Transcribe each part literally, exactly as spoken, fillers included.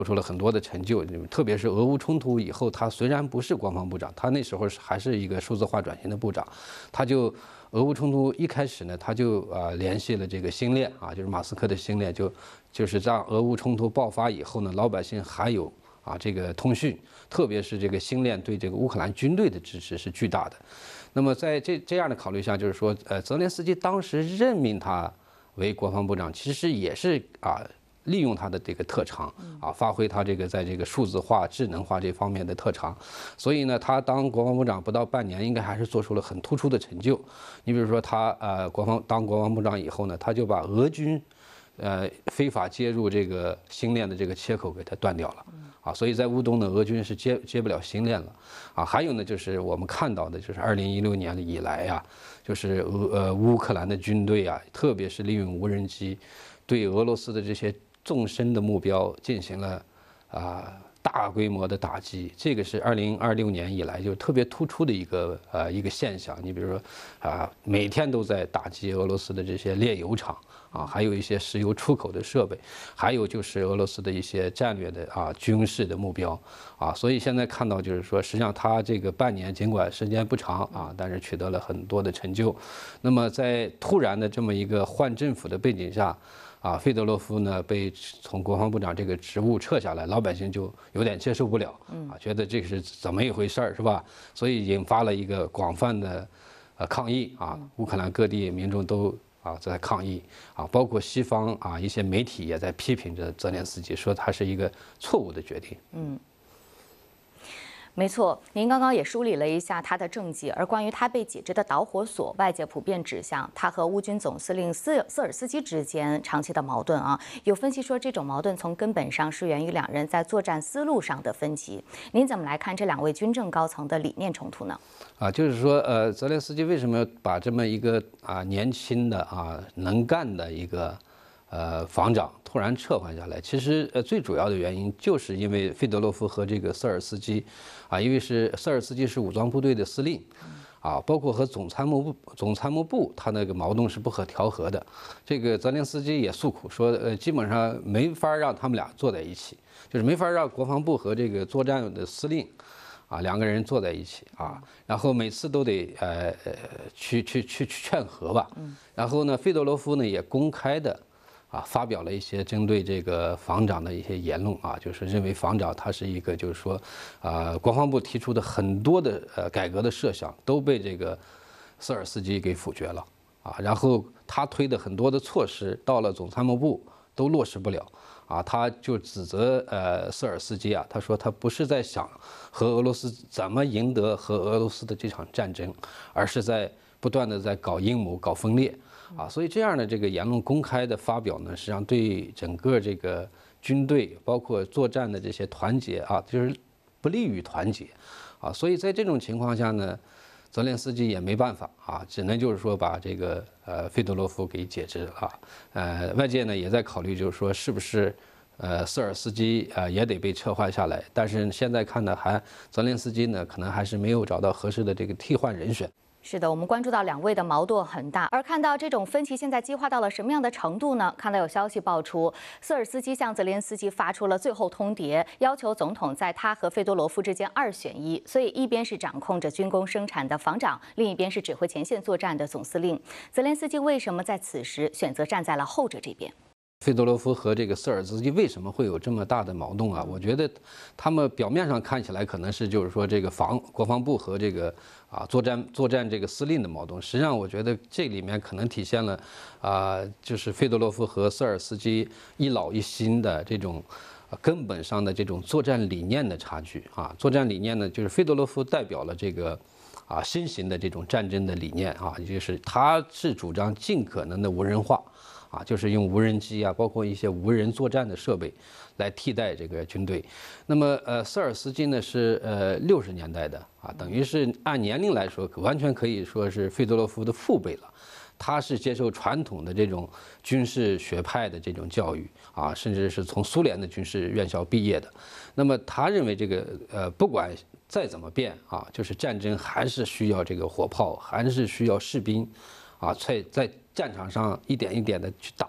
做出了很多的成就，特别是俄乌冲突以后，他虽然不是国防部长，他那时候还是一个数字化转型的部长，他就俄乌冲突一开始呢，他就啊联系了这个星链啊，就是马斯克的星链，就就是让俄乌冲突爆发以后呢，老百姓还有啊这个通讯，特别是这个星链对这个乌克兰军队的支持是巨大的。那么在这这样的考虑下，就是说，呃，泽连斯基当时任命他为国防部长，其实也是啊。利用他的这个特长啊，发挥他这个在这个数字化、智能化这方面的特长，所以呢，他当国防部长不到半年，应该还是做出了很突出的成就。你比如说他呃，国防当国防部长以后呢，他就把俄军呃非法接入这个星链的这个切口给它断掉了啊，所以在乌东呢，俄军是接接不了星链了啊。还有呢，就是我们看到的，就是二零一六年以来呀、啊，就是俄呃乌克兰的军队啊，特别是利用无人机对俄罗斯的这些纵深的目标进行了啊大规模的打击，这个是二零二六年以来就特别突出的一个呃一个现象。你比如说啊，每天都在打击俄罗斯的这些炼油厂啊，还有一些石油出口的设备，还有就是俄罗斯的一些战略的啊军事的目标啊。所以现在看到就是说，实际上他这个半年尽管时间不长啊，但是取得了很多的成就。那么在突然的这么一个换政府的背景下，啊，费德罗夫呢被从国防部长这个职务撤下来，老百姓就有点接受不了，啊，觉得这个是怎么一回事儿，是吧？所以引发了一个广泛的呃抗议啊，乌克兰各地民众都啊在抗议啊，包括西方啊一些媒体也在批评着泽连斯基，说他是一个错误的决定。嗯。 没错，您刚刚也梳理了一下他的政绩，而关于他被解职的导火索，外界普遍指向他和乌军总司令斯瑟尔斯基之间长期的矛盾啊。有分析说，这种矛盾从根本上是源于两人在作战思路上的分歧。您怎么来看这两位军政高层的理念冲突呢？ 啊，就是说，呃，泽连斯基为什么要把这么一个啊年轻的啊能干的一个呃防长突然撤换下来？其实呃最主要的原因就是因为费德罗夫和这个瑟尔斯基，啊，因为是瑟尔斯基是武装部队的司令，啊，包括和总参谋部总参谋部他那个矛盾是不可调和的。这个泽连斯基也诉苦说，呃，基本上没法让他们俩坐在一起，就是没法让国防部和这个作战的司令。啊，两个人坐在一起啊，然后每次都得呃呃去去去去劝和吧。然后呢，费德罗夫呢也公开的啊发表了一些针对这个防长的一些言论啊，就是认为防长他是一个就是说啊，国防部提出的很多的呃改革的设想都被这个瑟尔斯基给否决了啊，然后他推的很多的措施到了总参谋部都落实不了。啊，他就指责呃瑟尔斯基啊，他说他不是在想和俄罗斯怎么赢得和俄罗斯的这场战争，而是在不断的在搞阴谋、搞分裂啊。所以这样的这个言论公开的发表呢，实际上对整个这个军队，包括作战的这些团结啊，就是不利于团结啊。所以在这种情况下呢，泽连斯基也没办法啊，只能就是说把这个呃费德罗夫给解职啊。呃，外界呢也在考虑，就是说是不是呃瑟尔斯基呃也得被撤换下来。但是现在看呢，还泽连斯基呢可能还是没有找到合适的这个替换人选。 是的，我们关注到两位的矛盾很大，而看到这种分歧现在激化到了什么样的程度呢？看到有消息爆出，瑟尔斯基向泽连斯基发出了最后通牒，要求总统在他和费多罗夫之间二选一。所以一边是掌控着军工生产的防长，另一边是指挥前线作战的总司令。泽连斯基为什么在此时选择站在了后者这边？ 费德罗夫和这个瑟尔斯基为什么会有这么大的矛盾啊？我觉得他们表面上看起来可能是就是说这个防国防部和这个啊作战作战这个司令的矛盾，实际上我觉得这里面可能体现了啊就是费德罗夫和瑟尔斯基一老一新的这种根本上的这种作战理念的差距啊。作战理念呢，就是费德罗夫代表了这个啊新型的这种战争的理念啊，就是他是主张尽可能的无人化。啊，就是用无人机啊，包括一些无人作战的设备，来替代这个军队。那么，呃，瑟尔斯基呢是呃六十年代的啊，等于是按年龄来说，完全可以说是费德罗夫的父辈了。他是接受传统的这种军事学派的这种教育啊，甚至是从苏联的军事院校毕业的。那么他认为这个呃，不管再怎么变啊，就是战争还是需要这个火炮，还是需要士兵啊，在在战场上一点一点的去打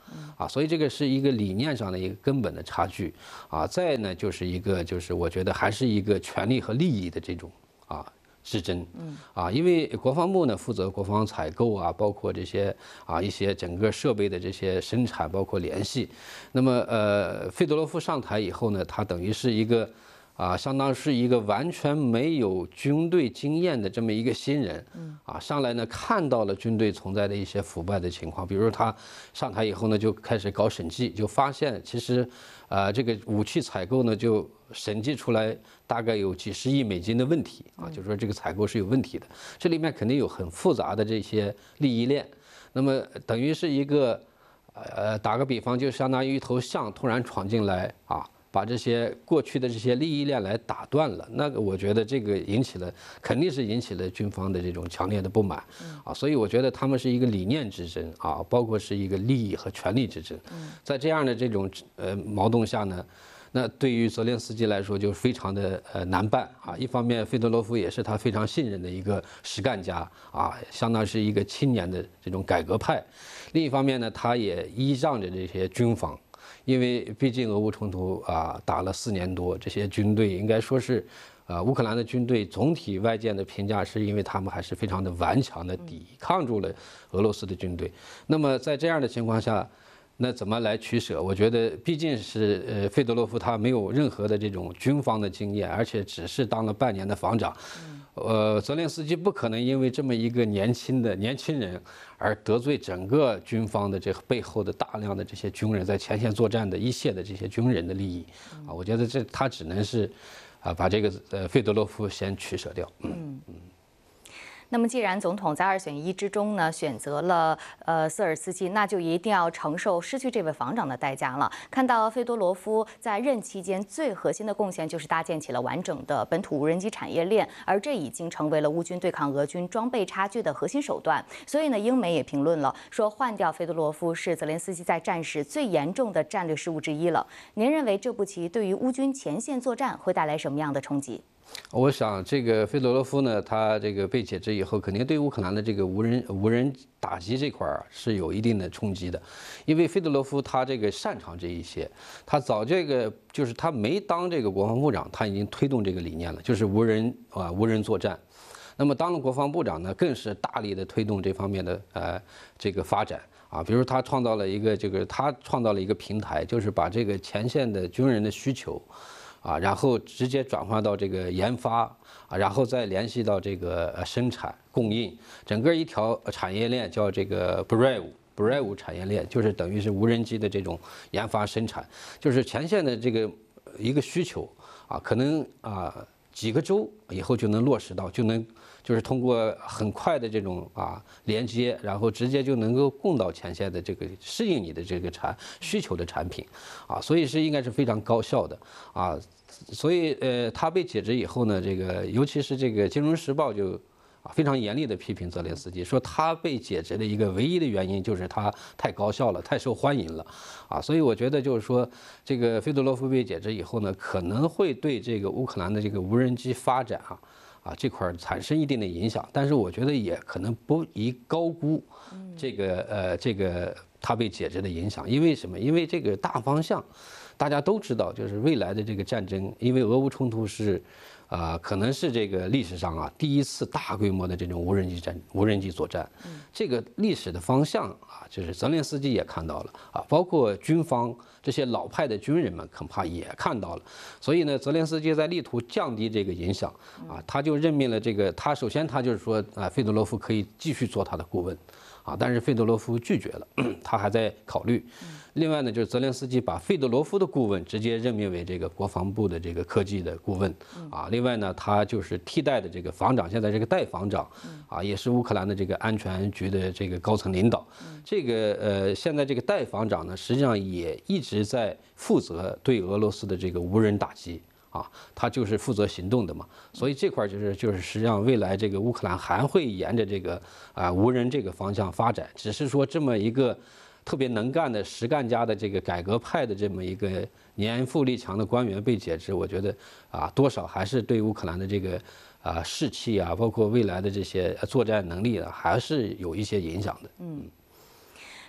啊，所以这个是一个理念上的一个根本的差距啊。再呢就是一个就是我觉得还是一个权力和利益的这种啊。之争，嗯啊，因为国防部呢负责国防采购啊，包括这些啊一些整个设备的这些生产，包括联系。那么呃，费多罗夫上台以后呢，他等于是一个啊，相当是一个完全没有军队经验的这么一个新人，嗯啊，上来呢看到了军队存在的一些腐败的情况，比如他上台以后呢就开始搞审计，就发现其实呃这个武器采购呢就审计出来大概有几十亿美金的问题啊，就说这个采购是有问题的，这里面肯定有很复杂的这些利益链。那么等于是一个，呃，打个比方，就相当于一头象突然闯进来啊，把这些过去的这些利益链来打断了。那个我觉得这个引起了，肯定是引起了军方的这种强烈的不满啊。所以我觉得他们是一个理念之争啊，包括是一个利益和权力之争。在这样的这种呃矛盾下呢。那对于泽连斯基来说就非常的呃难办啊。一方面，费德罗夫也是他非常信任的一个实干家啊，相当是一个青年的这种改革派。另一方面呢，他也依仗着这些军方，因为毕竟俄乌冲突啊打了四年多，这些军队应该说是，呃，乌克兰的军队总体外界的评价是因为他们还是非常的顽强的抵抗住了俄罗斯的军队。那么在这样的情况下，那怎么来取舍？我觉得毕竟是呃，费德罗夫他没有任何的这种军方的经验，而且只是当了半年的防长。呃，泽连斯基不可能因为这么一个年轻的年轻人而得罪整个军方的这背后的大量的这些军人，在前线作战的一线的这些军人的利益啊。我觉得这他只能是啊，把这个呃费德罗夫先取舍掉。嗯嗯。 那么，既然总统在二选一之中呢选择了呃瑟尔斯基，那就一定要承受失去这位防长的代价了。看到费多罗夫在任期间最核心的贡献就是搭建起了完整的本土无人机产业链，而这已经成为了乌军对抗俄军装备差距的核心手段。所以呢，英媒也评论了，说换掉费多罗夫是泽连斯基在战时最严重的战略失误之一了。您认为这步棋对于乌军前线作战会带来什么样的冲击？ 我想，这个费德罗夫呢，他这个被解职以后，肯定对乌克兰的这个无人无人打击这块儿是有一定的冲击的，因为费德罗夫他这个擅长这一些，他早这个就是他没当这个国防部长，他已经推动这个理念了，就是无人啊无人作战。那么当了国防部长呢，更是大力的推动这方面的呃这个发展啊，比如他创造了一个这个他创造了一个平台，就是把这个前线的军人的需求。啊，然后直接转化到这个研发啊，然后再联系到这个生产供应，整个一条产业链叫这个 Brave Brave 产业链，就是等于是无人机的这种研发生产，就是前线的这个一个需求啊，可能啊几个周以后就能落实到，就能就是通过很快的这种啊连接，然后直接就能够供到前线的这个适应你的这个产需求的产品啊，所以是应该是非常高效的啊。所以，呃，他被解职以后呢，这个尤其是这个《金融时报》就啊非常严厉的批评泽连斯基，说他被解职的一个唯一的原因就是他太高效了，太受欢迎了，啊，所以我觉得就是说，这个费德罗夫被解职以后呢，可能会对这个乌克兰的这个无人机发展啊啊这块产生一定的影响，但是我觉得也可能不宜高估这个呃这个他被解职的影响，因为什么？因为这个大方向。大家都知道，就是未来的这个战争，因为俄乌冲突是，啊、呃，可能是这个历史上啊第一次大规模的这种无人机战、无人机作战。这个历史的方向啊，就是泽连斯基也看到了啊，包括军方这些老派的军人们恐怕也看到了。所以呢，泽连斯基在力图降低这个影响啊，他就任命了这个，他首先他就是说啊，费德罗夫可以继续做他的顾问。啊，但是费德罗夫拒绝了，他还在考虑。另外呢，就是泽连斯基把费德罗夫的顾问直接任命为这个国防部的这个科技的顾问。啊，另外呢，他就是替代的这个防长，现在这个代防长，啊，也是乌克兰的这个安全局的这个高层领导。这个呃，现在这个代防长呢，实际上也一直在负责对俄罗斯的这个无人打击。啊，他就是负责行动的嘛，所以这块就是就是实际上未来这个乌克兰还会沿着这个啊无人这个方向发展，只是说这么一个特别能干的实干家的这个改革派的这么一个年富力强的官员被解职，我觉得啊多少还是对乌克兰的这个啊士气啊，包括未来的这些作战能力啊，还是有一些影响的。嗯。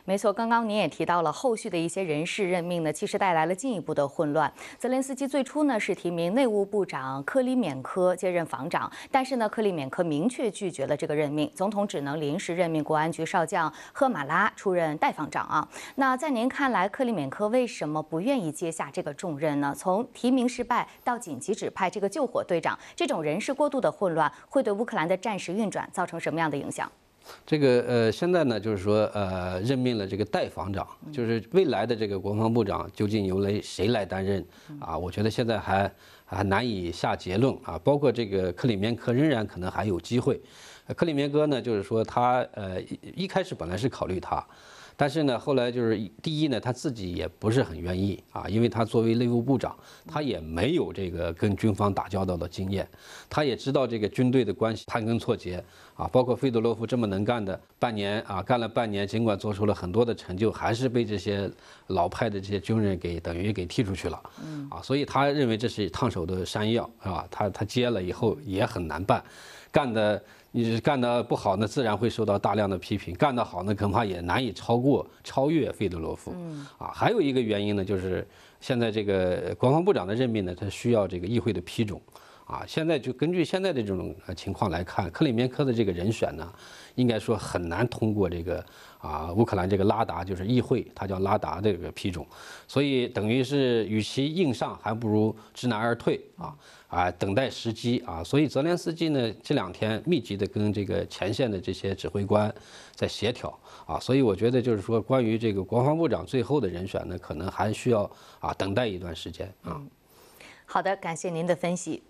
没错，刚刚您也提到了后续的一些人事任命呢，其实带来了进一步的混乱。泽连斯基最初呢是提名内务部长克里缅科接任防长，但是呢克里缅科明确拒绝了这个任命，总统只能临时任命国安局少将赫马拉出任代防长啊。那在您看来，克里缅科为什么不愿意接下这个重任呢？从提名失败到紧急指派这个救火队长，这种人事过度的混乱，会对乌克兰的战时运转造成什么样的影响？ 这个呃，现在呢，就是说呃，任命了这个代防长，就是未来的这个国防部长究竟由来谁来担任啊？我觉得现在还还难以下结论啊。包括这个克里缅科仍然可能还有机会。克里缅科呢，就是说他呃一一开始本来是考虑他。但是呢，后来就是第一呢，他自己也不是很愿意啊，因为他作为内务部长，他也没有这个跟军方打交道的经验，他也知道这个军队的关系盘根错节啊，包括费多洛夫这么能干的，半年啊干了半年，尽管做出了很多的成就，还是被这些老派的这些军人给等于给踢出去了，啊，所以他认为这是烫手的山药啊，他他接了以后也很难办，干的。你干得不好呢，自然会受到大量的批评；干得好呢，恐怕也难以超过、超越费德罗夫。啊，还有一个原因呢，就是现在这个国防部长的任命呢，他需要这个议会的批准。啊，现在就根据现在的这种情况来看，克里缅科的这个人选呢，应该说很难通过这个啊乌克兰这个拉达，就是议会，它叫拉达这个批准，所以等于是与其硬上，还不如知难而退啊啊，等待时机啊。所以泽连斯基呢这两天密集的跟这个前线的这些指挥官在协调啊，所以我觉得就是说，关于这个国防部长最后的人选呢，可能还需要啊等待一段时间啊。 好的，感谢您的分析。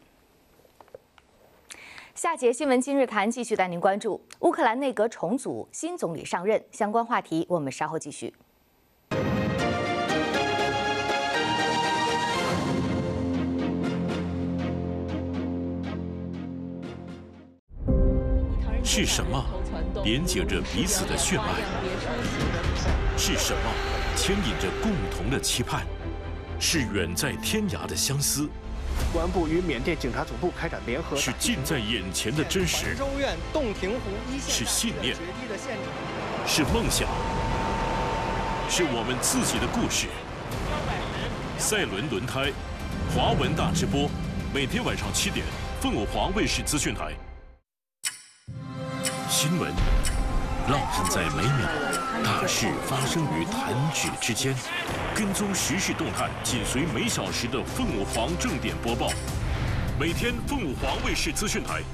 下节新闻今日谈继续带您关注乌克兰内阁重组，新总理上任，相关话题我们稍后继续。 是什么连接着彼此的血脉？是什么牵引着共同的期盼？是远在天涯的相思。 公安部与缅甸警察总部开展联合， 是近在眼前的真实， 州院洞庭湖一线是信念，是梦想，是我们自己的故事。赛轮轮胎，华文大直播，每天晚上七点，凤凰华卫视资讯台。新闻烙印在每秒，大事发生于弹指之间。跟踪时事动态，紧随每小时的凤凰正点播报。每天凤凰卫视资讯台。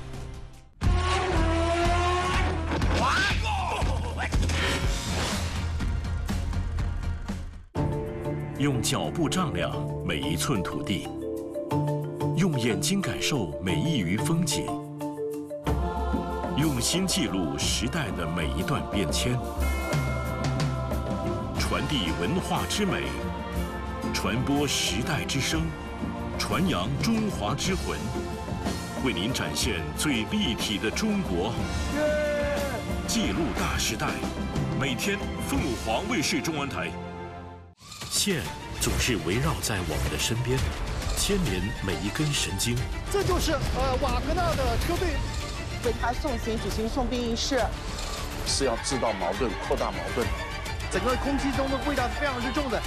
用脚步丈量每一寸土地，用眼睛感受每一隅风景，用心记录时代的每一段变迁。传递文化之美，传播时代之声，传扬中华之魂，为您展现最立体的中国，记录大时代。每天凤凰卫视中文台。线总是围绕在我们的身边，牵连每一根神经。 这就是呃瓦格纳的车队为他送行举行送殡仪式， 是要制造矛盾，扩大矛盾。 整个空气中的味道是非常之重的。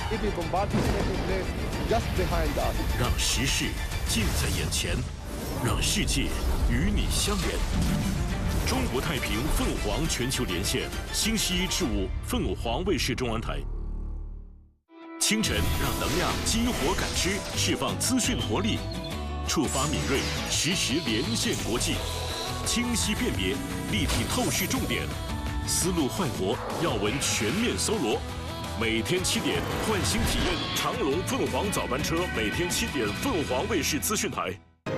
让时事近在眼前，让世界与你相连。中国太平凤凰全球连线，星期一至五凤凰卫视中文台。清晨让能量激活感知，释放资讯活力，触发敏锐，实时连线国际，清晰辨别，立体透视重点。思路焕活，要闻全面搜罗。每天七点，换新体验长荣凤凰早班车。每天七点，凤凰卫视资讯台。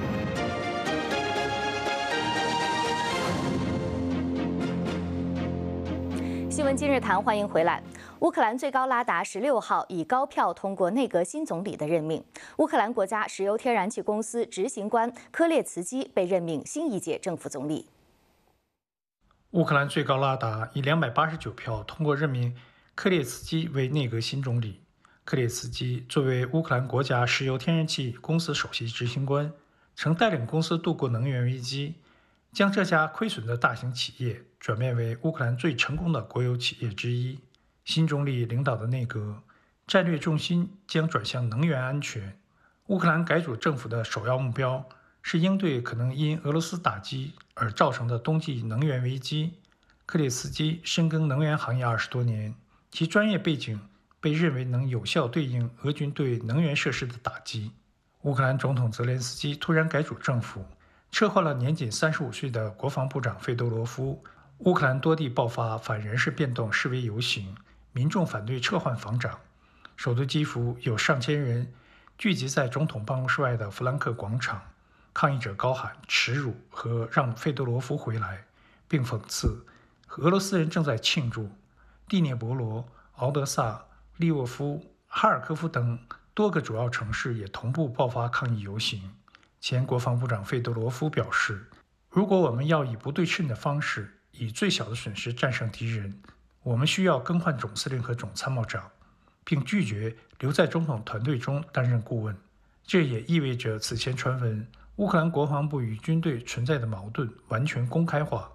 新闻今日谈，欢迎回来。乌克兰最高拉达十六号以高票通过内阁新总理的任命，乌克兰国家石油天然气公司执行官科列茨基被任命新一届政府总理。 乌克兰最高拉达以两百八十九票通过任命克列茨基为内阁新总理。克列茨基作为乌克兰国家石油天然气公司首席执行官，曾带领公司度过能源危机，将这家亏损的大型企业转变为乌克兰最成功的国有企业之一。 新总理领导的内阁战略重心将转向能源安全。乌克兰改组政府的首要目标是应对可能因俄罗斯打击而造成的冬季能源危机。克列斯基深耕能源行业二十多年，其专业背景被认为能有效对应俄军对能源设施的打击。乌克兰总统泽连斯基突然改组政府，撤换了年仅三十五岁的国防部长费多罗夫。乌克兰多地爆发反人事变动示威游行，民众反对撤换防长。首都基辅有上千人聚集在总统办公室外的弗兰克广场，抗议者高喊耻辱和让费多罗夫回来，并讽刺俄罗斯人正在庆祝。第聂伯罗、敖德萨、利沃夫、哈尔科夫等多个主要城市也同步爆发抗议游行。前国防部长费多罗夫表示，如果我们要以不对称的方式以最小的损失战胜敌人，我们需要更换总司令和总参谋长，并拒绝留在总统团队中担任顾问。这也意味着此前传闻乌克兰国防部与军队存在的矛盾完全公开化。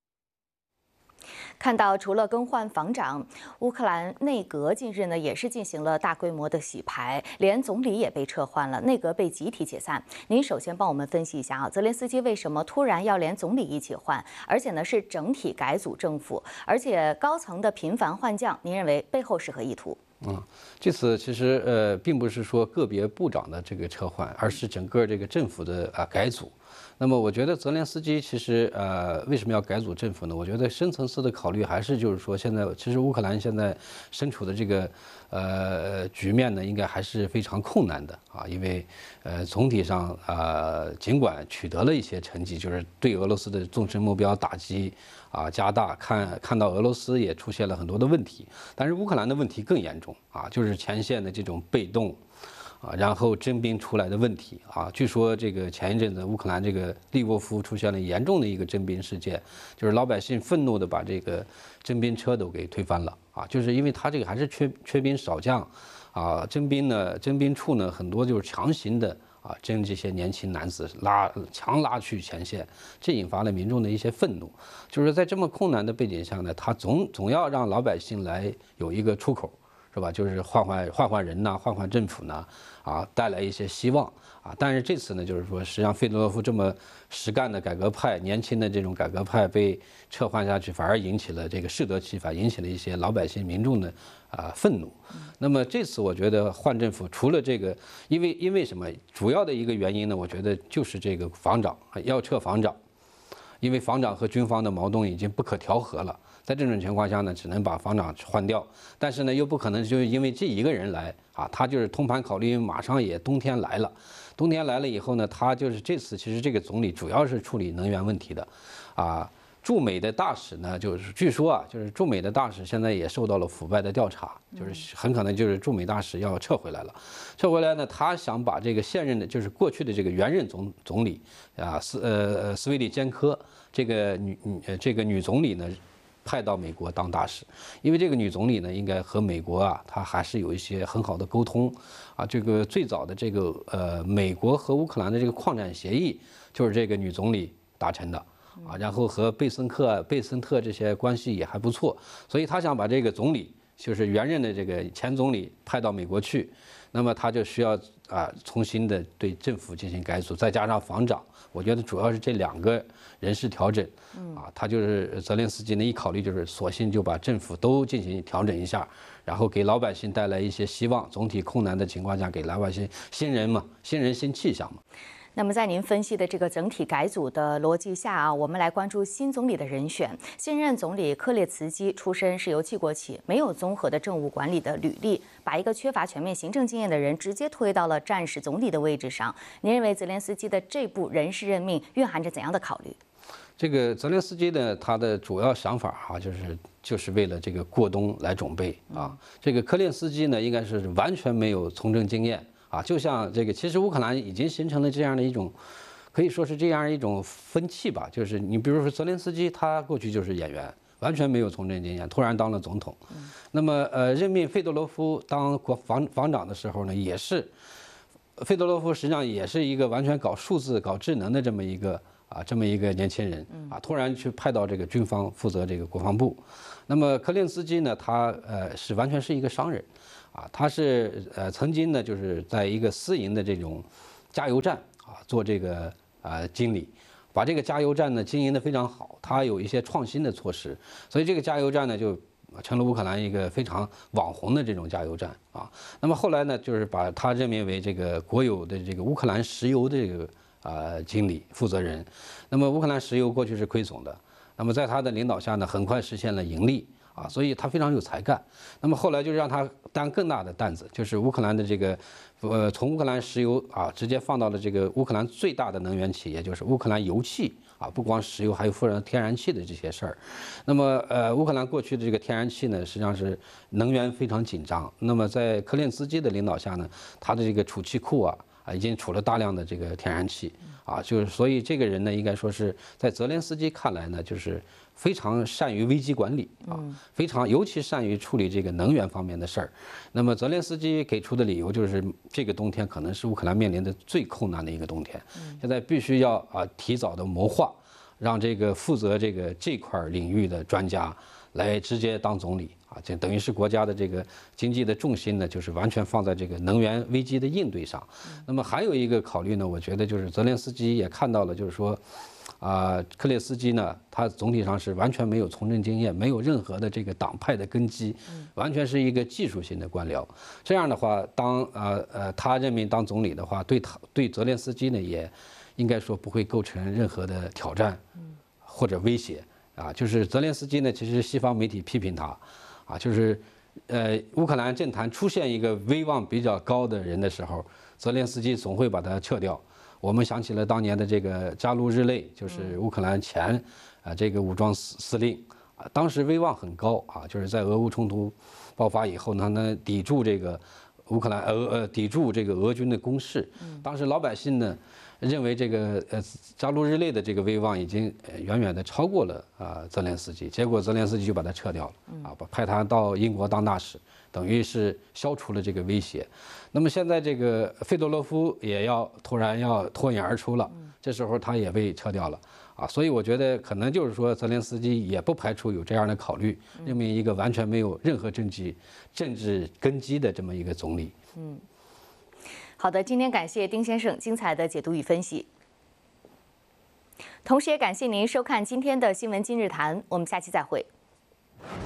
看到除了更换防长，乌克兰内阁近日呢也是进行了大规模的洗牌，连总理也被撤换了，内阁被集体解散。您首先帮我们分析一下啊，泽连斯基为什么突然要连总理一起换，而且呢是整体改组政府，而且高层的频繁换将，您认为背后是何意图？ 嗯，这次其实呃并不是说个别部长的这个撤换，而是整个这个政府的啊改组。那么我觉得泽连斯基其实呃为什么要改组政府呢？我觉得深层次的考虑还是就是说，现在其实乌克兰现在身处的这个呃局面呢，应该还是非常困难的啊，因为呃总体上呃尽管取得了一些成绩，就是对俄罗斯的纵深目标打击啊加大，看看到俄罗斯也出现了很多的问题，但是乌克兰的问题更严重啊，就是前线的这种被动。啊，然后征兵出来的问题啊，据说这个前一阵子乌克兰这个利沃夫出现了严重的一个征兵事件，就是老百姓愤怒的把这个征兵车都给推翻了啊，就是因为他这个还是缺缺兵少将，啊，征兵呢，征兵处呢很多就是强行的啊征这些年轻男子拉强拉去前线，这引发了民众的一些愤怒，就是在这么困难的背景下呢，他总总要让老百姓来有一个出口。是吧？就是换换换换人呐，换换政府呢，啊，带来一些希望啊。但是这次呢，就是说，实际上费多罗夫这么实干的改革派，年轻的这种改革派被撤换下去，反而引起了这个适得其反，引起了一些老百姓民众的啊愤怒。那么这次我觉得换政府，除了这个，因为因为什么？主要的一个原因呢，我觉得就是这个防长要撤防长，因为防长和军方的矛盾已经不可调和了。在这种情况下呢，只能把防长换掉，但是呢，又不可能就是因为这一个人来啊，他就是通盘考虑，马上也冬天来了，冬天来了以后呢，他就是这次其实这个总理主要是处理能源问题的，啊，驻美的大使呢，就是据说啊，就是驻美的大使现在也受到了腐败的调查，就是很可能就是驻美大使要撤回来了，撤回来呢，他想把这个现任的，就是过去的这个原任总总理啊，斯呃斯维利坚科这个女女呃这个女总理呢。派到美国当大使，因为这个女总理呢，应该和美国啊，她还是有一些很好的沟通啊。这个最早的这个呃，美国和乌克兰的这个矿产协议，就是这个女总理达成的啊。然后和贝森克、贝森特这些关系也还不错，所以他想把这个总理，就是原任的这个前总理派到美国去，那么他就需要啊重新的对政府进行改组，再加上防长，我觉得主要是这两个人事调整，啊，他就是泽连斯基呢一考虑就是索性就把政府都进行调整一下，然后给老百姓带来一些希望，总体困难的情况下给老百姓新人嘛，新人新气象嘛。 那么在您分析的这个整体改组的逻辑下啊，我们来关注新总理的人选。现任总理科列茨基出身是由气国企，没有综合的政务管理的履历，把一个缺乏全面行政经验的人直接推到了战时总理的位置上。您认为泽连斯基的这步人事任命蕴含着怎样的考虑？ 这个泽连斯基呢，他的主要想法啊，就是就是为了这个过冬来准备啊。这个科列斯基呢，应该是完全没有从政经验。啊，就像这个，其实乌克兰已经形成了这样的一种，可以说是这样一种风气吧。就是你比如说泽连斯基，他过去就是演员，完全没有从政经验，突然当了总统。那么呃，任命费多罗夫当国防防长的时候呢，也是，费多罗夫实际上也是一个完全搞数字、搞智能的这么一个啊这么一个年轻人啊，突然去派到这个军方负责这个国防部。那么柯林斯基呢，他呃是完全是一个商人，啊，他是呃曾经呢就是在一个私营的这种加油站啊做这个呃经理。把这个加油站呢经营得非常好，它有一些创新的措施，所以这个加油站呢就成了乌克兰一个非常网红的这种加油站啊。那么后来呢，就是把他任命为这个国有的这个乌克兰石油的这个呃经理负责人。那么乌克兰石油过去是亏损的，那么在他的领导下呢，很快实现了盈利。啊，所以他非常有才干。那么后来就让他担更大的担子，就是乌克兰的这个，呃，从乌克兰石油啊，直接放到了这个乌克兰最大的能源企业，就是乌克兰油气啊，不光石油，还有富人天然气的这些事儿。那么呃，乌克兰过去的这个天然气呢，实际上是能源非常紧张。那么在柯林斯基的领导下呢，他的这个储气库啊。啊，已经储了大量的这个天然气，啊，就是所以这个人呢，应该说是在泽连斯基看来呢，就是非常善于危机管理啊，非常尤其善于处理这个能源方面的事儿。那么泽连斯基给出的理由就是，这个冬天可能是乌克兰面临的最困难的一个冬天，现在必须要啊提早的谋划，让这个负责这个这块领域的专家来直接当总理。啊，这等于是国家的这个经济的重心呢，就是完全放在这个能源危机的应对上。那么还有一个考虑呢，我觉得就是泽连斯基也看到了，就是说，啊，柯列斯基呢，他总体上是完全没有从政经验，没有任何的这个党派的根基，完全是一个技术性的官僚。这样的话，当呃呃他任命当总理的话，对他对泽连斯基呢，也应该说不会构成任何的挑战或者威胁啊。就是泽连斯基呢，其实西方媒体批评他。啊，就是，呃，乌克兰政坛出现一个威望比较高的人的时候，泽连斯基总会把他撤掉。我们想起了当年的这个扎卢日内，就是乌克兰前啊这个武装司司令啊，当时威望很高啊，就是在俄乌冲突爆发以后呢，呢抵住这个乌克兰俄呃抵住这个俄军的攻势。当时老百姓呢认为这个呃扎卢日内的这个威望已经远远的超过了啊泽连斯基，结果泽连斯基就把他撤掉了啊，把派他到英国当大使，等于是消除了这个威胁。那么现在这个费多罗夫也要突然要脱颖而出了，这时候他也被撤掉了啊，所以我觉得可能就是说泽连斯基也不排除有这样的考虑，任命一个完全没有任何政治政治根基的这么一个总理。 嗯。好的，今天感谢丁先生精彩的解读与分析，同时也感谢您收看今天的新闻今日谈，我们下期再会。